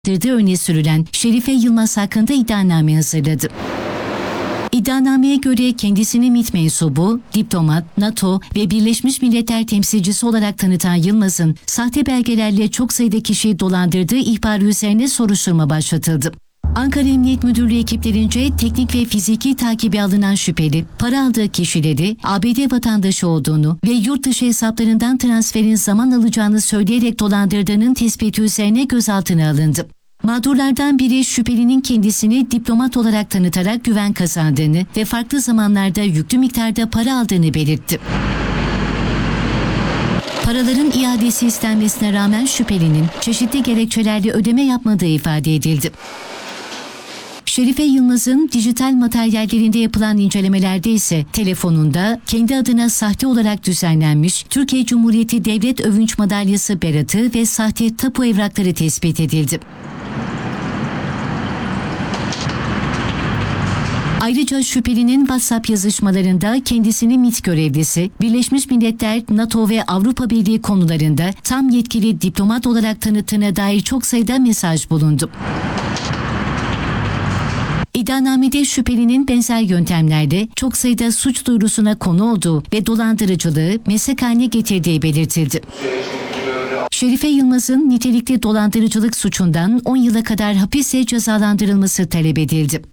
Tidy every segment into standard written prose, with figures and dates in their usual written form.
öne sürülen Şerife Yılmaz hakkında iddianame hazırladı. İddianameye göre kendisini MİT mensubu, diplomat, NATO ve Birleşmiş Milletler temsilcisi olarak tanıtan Yılmaz'ın sahte belgelerle çok sayıda kişiyi dolandırdığı ihbarı üzerine soruşturma başlatıldı. Ankara Emniyet Müdürlüğü ekiplerince teknik ve fiziki takibi alınan şüpheli, para aldığı kişileri ABD vatandaşı olduğunu ve yurt dışı hesaplarından transferin zaman alacağını söyleyerek dolandırdığının tespiti üzerine gözaltına alındı. Mağdurlardan biri şüphelinin kendisini diplomat olarak tanıtarak güven kazandığını ve farklı zamanlarda yüklü miktarda para aldığını belirtti. Paraların iadesi istenmesine rağmen şüphelinin çeşitli gerekçelerle ödeme yapmadığı ifade edildi. Şerife Yılmaz'ın dijital materyallerinde yapılan incelemelerde ise telefonunda kendi adına sahte olarak düzenlenmiş Türkiye Cumhuriyeti Devlet Övünç Madalyası beratı ve sahte tapu evrakları tespit edildi. Ayrıca şüphelinin WhatsApp yazışmalarında kendisini MİT görevlisi, Birleşmiş Milletler, NATO ve Avrupa Birliği konularında tam yetkili diplomat olarak tanıttığına dair çok sayıda mesaj bulundu. İddianamede şüphelinin benzer yöntemlerle çok sayıda suç duyurusuna konu olduğu ve dolandırıcılığı meslek haline getirdiği belirtildi. Şerife Yılmaz'ın nitelikli dolandırıcılık suçundan 10 yıla kadar hapisle cezalandırılması talep edildi.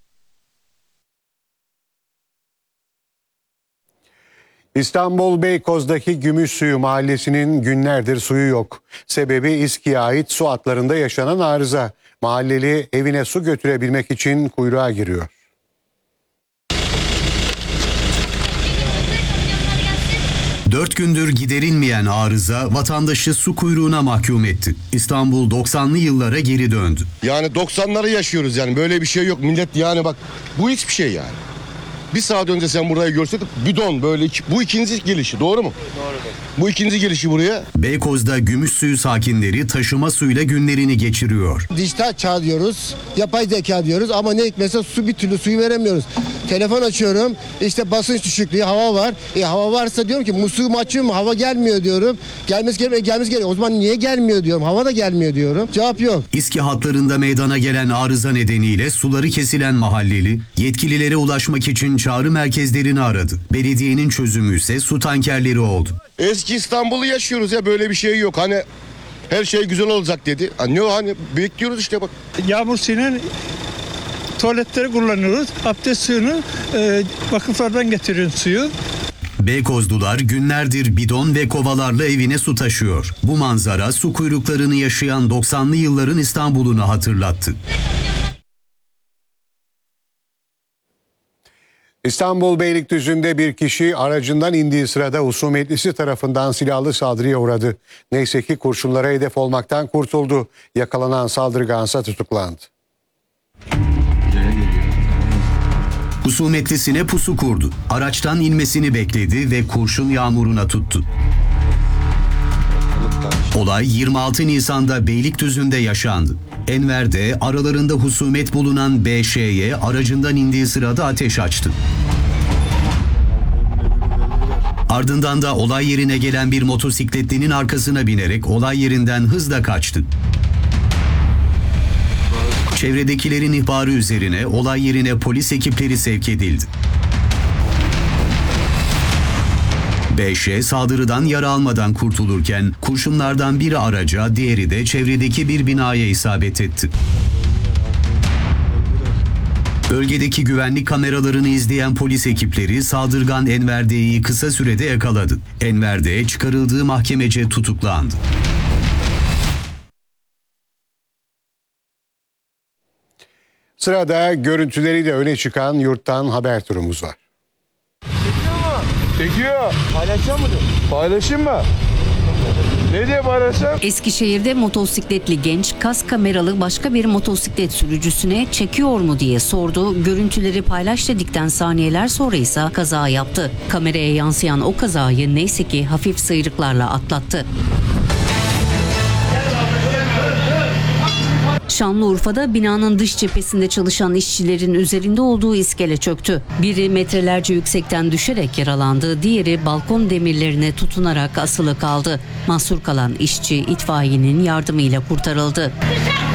İstanbul Beykoz'daki Gümüşsuyu mahallesinin günlerdir suyu yok. Sebebi İSKİ'ye ait su hatlarında yaşanan arıza. Mahalleli evine su götürebilmek için kuyruğa giriyor. Dört gündür giderilmeyen arıza vatandaşı su kuyruğuna mahkum etti. İstanbul 90'lı yıllara geri döndü. Yani 90'ları yaşıyoruz yani, böyle bir şey yok. Millet yani bak, bu hiçbir şey yani. Bir saat önce sen burayı görseydin bidon böyle, bu ikinci gelişi, doğru mu? Doğru. Bu ikinci gelişi buraya. Beykoz'da Gümüşsuyu sakinleri taşıma suyla günlerini geçiriyor. Dijital çağ diyoruz, yapay zeka diyoruz ama ne hikmetse bir türlü suyu veremiyoruz. Telefon açıyorum, işte basınç düşüklüğü, hava var. Hava varsa diyorum ki musluğumu açıyorum, hava gelmiyor diyorum. Gelmesi gerekiyor. O zaman niye gelmiyor diyorum, hava da gelmiyor diyorum. Cevap yok. İSKİ hatlarında meydana gelen arıza nedeniyle suları kesilen mahalleli yetkililere ulaşmak için çağrı merkezlerini aradı. Belediyenin çözümü ise su tankerleri oldu. Eski İstanbul'u yaşıyoruz ya, böyle bir şey yok. Hani her şey güzel olacak dedi. Ne o, hani bekliyoruz işte bak. Yağmur suyunu tuvaletleri kullanıyoruz. Abdest suyunu vakıflardan getiriyoruz suyu. Beykozlular günlerdir bidon ve kovalarla evine su taşıyor. Bu manzara su kuyruklarını yaşayan 90'lı yılların İstanbul'unu hatırlattı. İstanbul Beylikdüzü'nde bir kişi aracından indiği sırada husumetlisi tarafından silahlı saldırıya uğradı. Neyse ki kurşunlara hedef olmaktan kurtuldu. Yakalanan saldırgansa tutuklandı. Husumetlisine pusu kurdu. Araçtan inmesini bekledi ve kurşun yağmuruna tuttu. Olay 26 Nisan'da Beylikdüzü'nde yaşandı. Enver'de aralarında husumet bulunan BŞ'ye aracından indiği sırada ateş açtı. Ardından da olay yerine gelen bir motosikletlinin arkasına binerek olay yerinden hızla kaçtı. Çevredekilerin ihbarı üzerine olay yerine polis ekipleri sevk edildi. BŞ saldırıdan yara almadan kurtulurken kurşunlardan biri araca, diğeri de çevredeki bir binaya isabet etti. Bölgedeki güvenlik kameralarını izleyen polis ekipleri saldırgan Enver D'yi kısa sürede yakaladı. Enver D çıkarıldığı mahkemece tutuklandı. Sırada görüntüleriyle öne çıkan yurttan haber turumuz var. Çekiyor. Paylaşacak mısın? Paylaşayım mı? Ne diye paylaşacağım? Eskişehir'de motosikletli genç kas kameralı başka bir motosiklet sürücüsüne çekiyor mu diye sordu. Görüntüleri paylaş dedikten saniyeler sonra ise kaza yaptı. Kameraya yansıyan o kazayı neyse ki hafif sıyrıklarla atlattı. Şanlıurfa'da binanın dış cephesinde çalışan işçilerin üzerinde olduğu iskele çöktü. Biri metrelerce yüksekten düşerek yaralandı, diğeri balkon demirlerine tutunarak asılı kaldı. Mahsur kalan işçi itfaiyenin yardımıyla kurtarıldı.